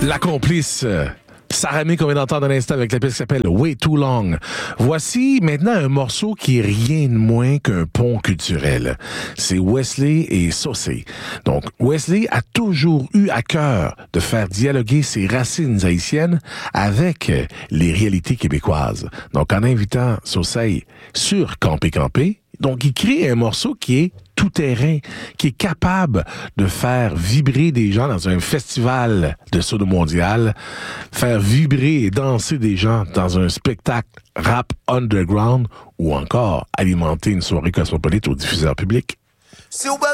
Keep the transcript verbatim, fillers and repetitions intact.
La complice, euh, Sarah May, qu'on vient d'entendre un instant avec la pièce qui s'appelle Way Too Long. Voici maintenant un morceau qui est rien de moins qu'un pont culturel. C'est Wesley et Saucé. Donc, Wesley a toujours eu à cœur de faire dialoguer ses racines haïtiennes avec les réalités québécoises. Donc, en invitant Saucé sur Campé Campé, donc il crée un morceau qui est tout terrain, qui est capable de faire vibrer des gens dans un festival de soda mondial, faire vibrer et danser des gens dans un spectacle rap underground ou encore alimenter une soirée cosmopolite au diffuseur public.